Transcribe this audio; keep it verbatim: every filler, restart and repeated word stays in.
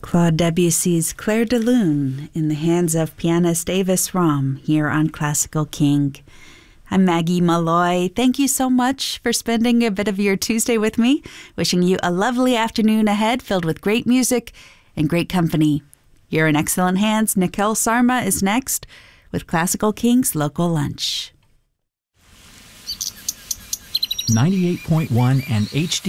Claude Debussy's Clair de Lune in the hands of pianist Avis Rom here on Classical King. I'm Maggie Malloy. Thank you so much for spending a bit of your Tuesday with me. Wishing you a lovely afternoon ahead filled with great music and great company. You're in excellent hands. Nikhil Sarma is next with Classical King's Local Lunch. ninety-eight point one and H D